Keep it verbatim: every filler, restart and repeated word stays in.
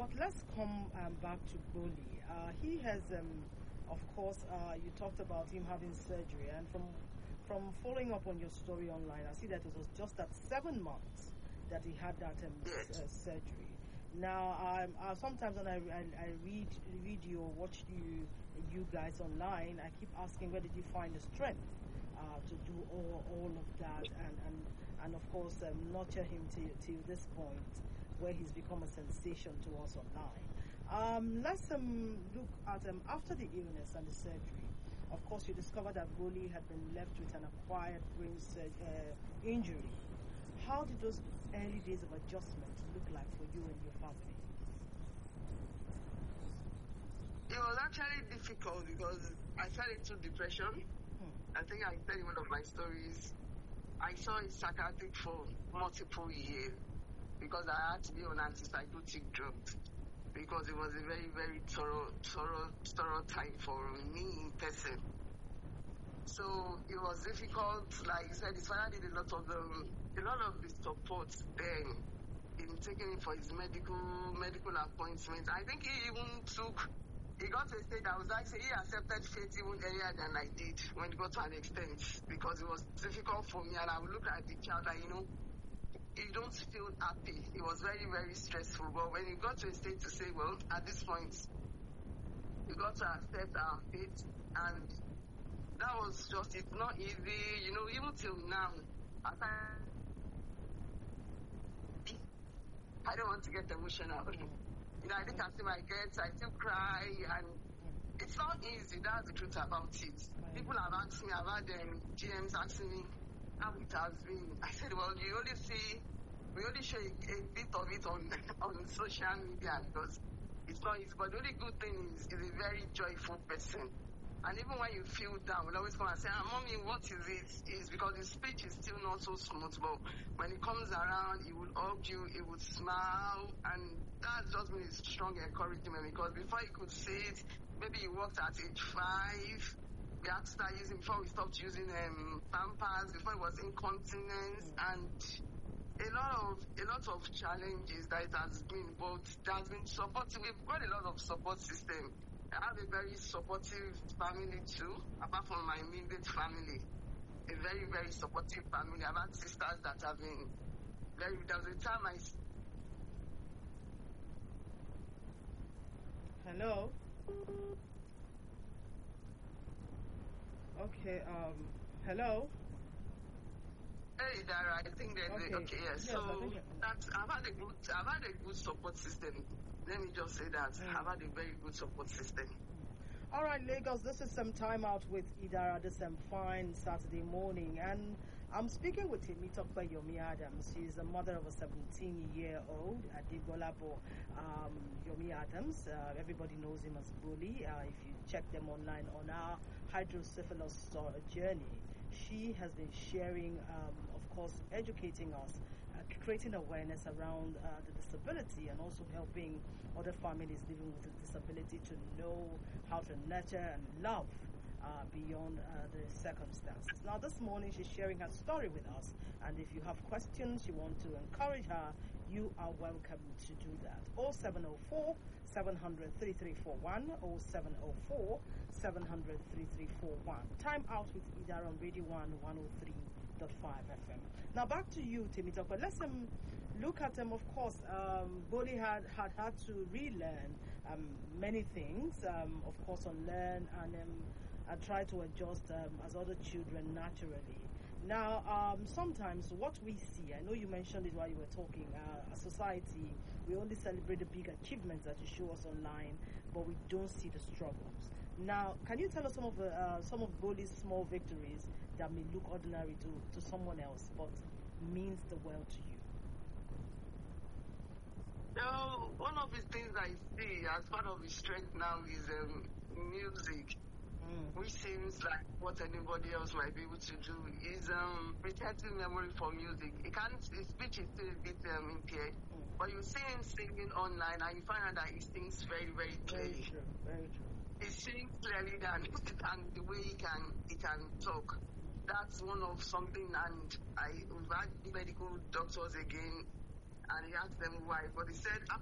But let's come um, back to Boli. Uh, he has, um, of course, uh, you talked about him having surgery, and from from following up on your story online, I see that it was just at seven months that he had that um, s- uh, surgery. Now, um, uh, sometimes when I, I, I read read you or watch you you guys online, I keep asking where did you find the strength uh, to do all, all of that, and and, and of course um, nurture him to to this point where he's become a sensation to us online. Um, let's um, look at um, after the illness and the surgery. Of course, you discovered that Boli had been left with an acquired brain sur- uh, injury. How did those early days of adjustment look like for you and your family? It was actually difficult because I fell into depression. Hmm. I think I tell you one of my stories. I saw a psychiatric for multiple years because I had to be on antipsychotic drugs because it was a very, very thorough, thorough, thorough time for me in person. So it was difficult. Like you said, his father did a lot of um, a lot of the support then in taking him for his medical medical appointments. I think he even took. He got to a stage that was like say he accepted faith even earlier than I did when it got to an extent because it was difficult for me and I would look at the child and you know you don't feel happy. It was very, very stressful. But when you got to a state to say, well, at this point, you got to accept our fate. And that was just, it's not easy. You know, even till now, as I, I don't want to get emotional. You know, I think I see my kids, I still cry. And it's not easy. That's the truth about it. People have asked me, I've had um, G Ms asking me, how it has been. I said, well, you only see, we only show a, a bit of it on on social media because it's not easy. But the only good thing is, he's a very joyful person. And even when you feel down, we'll always come and say, ah, mommy, what is it? It's because his speech is still not so smooth. But when he comes around, he will hug you, he would smile. And that's just been a strong encouragement because before he could say it, maybe he worked at age five. We had to start using, before we stopped using um, Pampers, before it was incontinence, and a lot of a lot of challenges that it has been, but there has been support. We've got a lot of support system. I have a very supportive family too, apart from my immediate family. A very, very supportive family. I've had sisters that have been very, there was a time I... Hello? Okay, um, hello? Hey, Dara, I think that Okay. okay, okay yeah. Yes, So I think it- that's I've had a good I've had a good support system. Let me just say that Mm. I've had a very good support system. All right, Lagos, this is some time out with Idara this um, fine Saturday morning. And I'm speaking with Temitope Yomi Adams. She's the mother of a seventeen-year-old, Adibolabo um, Yomi Adams. Uh, everybody knows him as Bully. Uh, if you check them online on our hydrocephalus sto- journey, she has been sharing, um, of course, educating us, uh, creating awareness around uh, the disability and also helping other families living with a disability to know how to nurture and love uh, beyond uh, the circumstances. Now, this morning she's sharing her story with us, and if you have questions, you want to encourage her, you are welcome to do that. oh seven oh four, seven hundred, thirty-three forty-one, oh seven oh four, seven hundred, thirty-three forty-one. Time out with Idara on Radio one, one oh three point five F M. Now, back to you, Temitope. Let's um, look at them. Of course, um, Boli had, had had to relearn um, many things, um, of course, unlearn and um, uh, try to adjust um, as other children naturally. Now, um, sometimes what we see, I know you mentioned it while you were talking, uh, a society, we only celebrate the big achievements that you show us online, but we don't see the struggles. Now, can you tell us some of the, uh, some of Boli's small victories that may look ordinary to, to someone else, but means the world to you? So one of the things I see as part of his strength now is um, music, Mm. which seems like what anybody else might be able to do. Is um, retentive memory for music. It can't. His speech is still a bit um, impaired, Mm. but you see him singing online, and you find out that he sings very, very Very clearly. true, very true. He sings clearly than than the way he can he can talk. That's one of something, and I we've had medical doctors again, and he asked them why, but he said